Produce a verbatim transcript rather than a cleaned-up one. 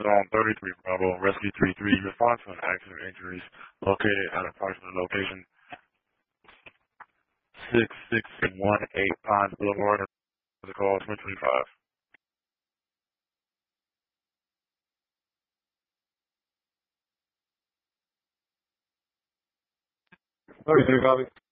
Zone thirty-three Bravo, Rescue three three, response to an accident or injuries located at approximate location six six one eight Pines Boulevard, the call twenty twenty-five. thirty-three, copy.